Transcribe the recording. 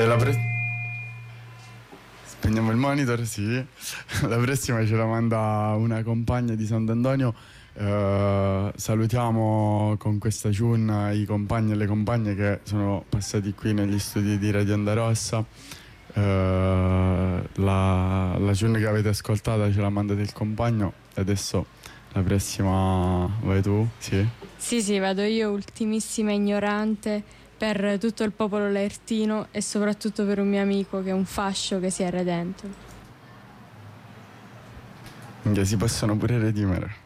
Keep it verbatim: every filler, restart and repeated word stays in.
E la pre- Spegniamo il monitor, sì. La prossima ce la manda una compagna di Sant'Antonio. Uh, salutiamo con questa tune i compagni e le compagne che sono passati qui negli studi di Radio Onda Rossa. Uh, la, la tune che avete ascoltato ce l'ha mandata il compagno e adesso la prossima vai tu? Sì? Sì, sì, vado io, ultimissima ignorante, per tutto il popolo laertino e soprattutto per un mio amico che è un fascio che si è redento. Che si possono pure redimere.